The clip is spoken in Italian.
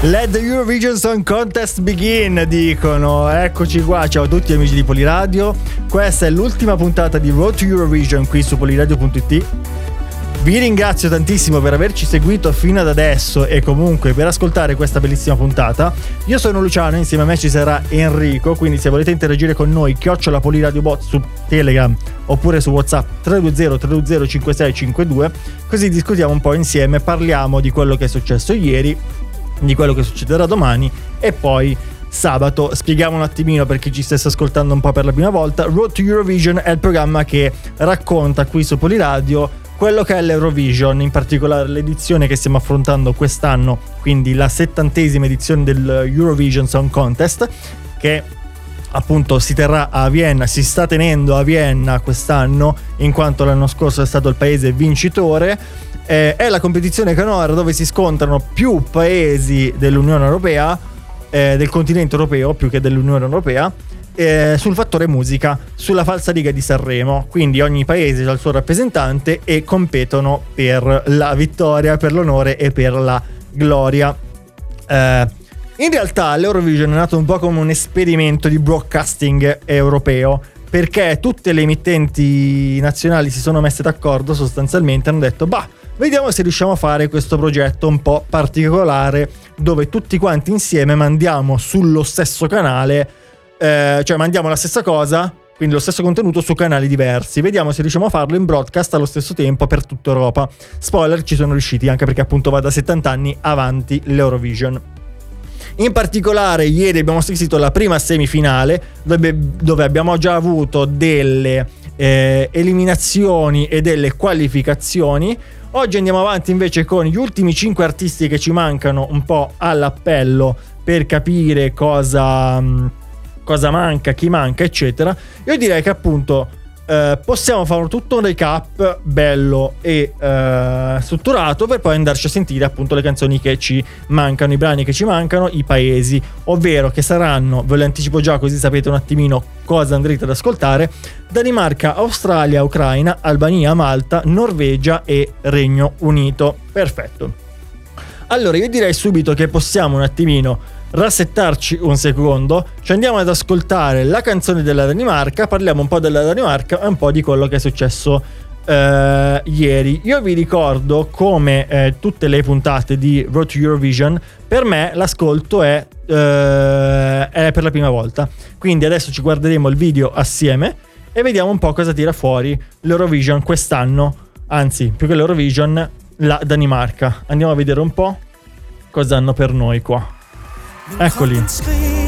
Let the Eurovision Song Contest begin, dicono. Eccoci qua, ciao a tutti amici di Poliradio. Questa è l'ultima puntata di Road to Eurovision qui su poliradio.it. Vi ringrazio tantissimo per averci seguito fino ad adesso e comunque per ascoltare questa bellissima puntata. Io sono Luciano, insieme a me ci sarà Enrico, quindi se volete interagire con noi @Poliradiobot su Telegram oppure su WhatsApp 320-320-5652, così discutiamo un po' insieme, parliamo di quello che è successo ieri, di quello che succederà domani e poi sabato spieghiamo un attimino per chi ci stesse ascoltando un po' per la prima volta. Road to Eurovision è il programma che racconta qui su Poliradio quello che è l'Eurovision, in particolare l'edizione che stiamo affrontando quest'anno, quindi la 70ª edizione del Eurovision Song Contest, che appunto si terrà a Vienna, si sta tenendo a Vienna quest'anno, in quanto l'anno scorso è stato il paese vincitore. È la competizione canora dove si scontrano più paesi dell'Unione Europea, del continente europeo più che dell'Unione Europea, sul fattore musica, sulla falsariga di Sanremo. Quindi ogni paese ha il suo rappresentante e competono per la vittoria, per l'onore e per la gloria. In realtà l'Eurovision è nato un po' come un esperimento di broadcasting europeo, perché tutte le emittenti nazionali si sono messe d'accordo, sostanzialmente hanno detto vediamo se riusciamo a fare questo progetto un po' particolare dove tutti quanti insieme mandiamo sullo stesso canale, cioè mandiamo la stessa cosa, quindi lo stesso contenuto su canali diversi. Vediamo se riusciamo a farlo in broadcast allo stesso tempo per tutta Europa. Spoiler, ci sono riusciti, anche perché appunto va da 70 anni avanti l'Eurovision. In particolare ieri abbiamo assistito alla prima semifinale dove abbiamo già avuto delle eliminazioni e delle qualificazioni. Oggi andiamo avanti invece con gli ultimi 5 artisti che ci mancano un po' all'appello per capire cosa manca, chi manca, eccetera. Io direi che appunto possiamo fare tutto un recap bello e strutturato per poi andarci a sentire appunto le canzoni che ci mancano, i brani che ci mancano, i paesi, ovvero che saranno, ve lo anticipo già così sapete un attimino cosa andrete ad ascoltare: Danimarca, Australia, Ucraina, Albania, Malta, Norvegia e Regno Unito. Perfetto. Allora io direi subito che possiamo un attimino rassettarci un secondo, ci andiamo ad ascoltare la canzone della Danimarca, parliamo un po' della Danimarca e un po' di quello che è successo ieri. Io vi ricordo, come tutte le puntate di Road to Eurovision, per me l'ascolto è per la prima volta, quindi adesso ci guarderemo il video assieme e vediamo un po' cosa tira fuori l'Eurovision quest'anno, anzi più che l'Eurovision, la Danimarca. Andiamo a vedere un po' cosa hanno per noi qua. Eccoli.